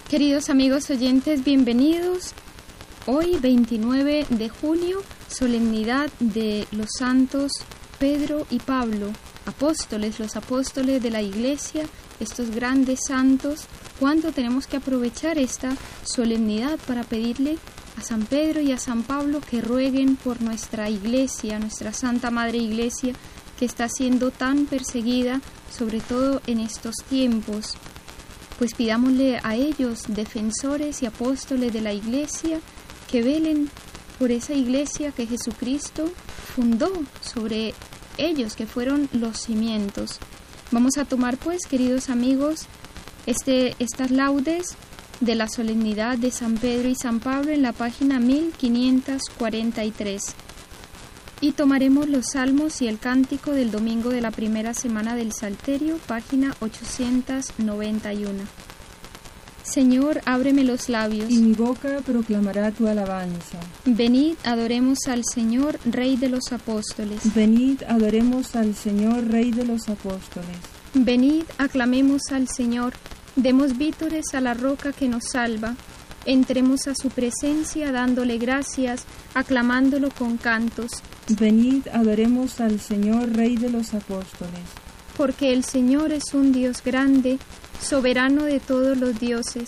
Queridos amigos oyentes, bienvenidos. Hoy, 29 de junio, solemnidad de los santos Pedro y Pablo, apóstoles, los apóstoles de la Iglesia, estos grandes santos. ¿Cuánto tenemos que aprovechar esta solemnidad para pedirle a San Pedro y a San Pablo que rueguen por nuestra Iglesia, nuestra Santa Madre Iglesia, que está siendo tan perseguida, sobre todo en estos tiempos? Pues pidámosle a ellos, defensores y apóstoles de la Iglesia, que velen por esa Iglesia que Jesucristo fundó sobre ellos, que fueron los cimientos. Vamos a tomar pues, queridos amigos, estas laudes de la solemnidad de San Pedro y San Pablo en la página 1543. Y tomaremos los salmos y el cántico del domingo de la primera semana del Salterio, página 891. Señor, ábreme los labios, y mi boca proclamará tu alabanza. Venid, adoremos al Señor, Rey de los apóstoles. Venid, adoremos al Señor, Rey de los apóstoles. Venid, aclamemos al Señor, demos vítores a la roca que nos salva. Entremos a su presencia dándole gracias, aclamándolo con cantos. Venid, adoremos al Señor, Rey de los apóstoles. Porque el Señor es un Dios grande, soberano de todos los dioses.